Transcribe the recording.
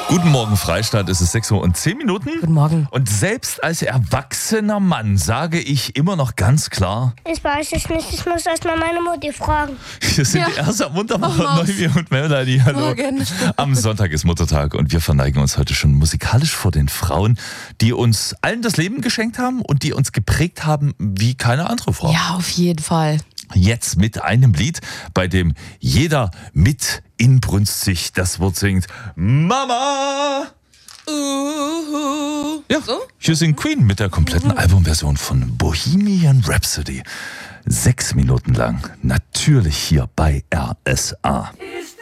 Guten Morgen, Freistadt. Es ist 6:10 Uhr. Guten Morgen. Und selbst als erwachsener Mann sage ich immer noch ganz klar: Ich weiß es nicht, ich muss erst mal meine Mutti fragen. Wir sind Ja. erst am Wunderwoche Maus. Neubier und Melanie. Hallo. Morgen. Am Sonntag ist Muttertag und wir verneigen uns heute schon musikalisch vor den Frauen, die uns allen das Leben geschenkt haben und die uns geprägt haben wie keine andere Frau. Ja, auf jeden Fall. Jetzt mit einem Lied, bei dem jeder mit inbrünstig das Wort singt: Mama! Ja, So? hier singt Queen mit der kompletten Albumversion von Bohemian Rhapsody. 6 Minuten lang, natürlich hier bei RSA. Is